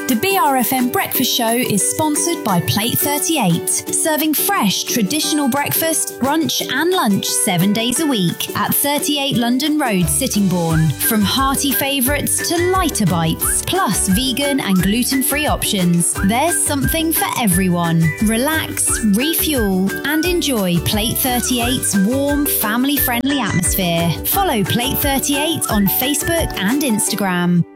The BRFM Breakfast Show is sponsored by Plate 38, serving fresh traditional breakfast, brunch and lunch 7 days a week at 38 London Road, Sittingbourne. From hearty favourites to lighter bites, plus vegan and gluten-free options, there's something for everyone. Relax, refuel and enjoy Plate 38's warm, family-friendly atmosphere. Follow Plate 38 on Facebook and Instagram.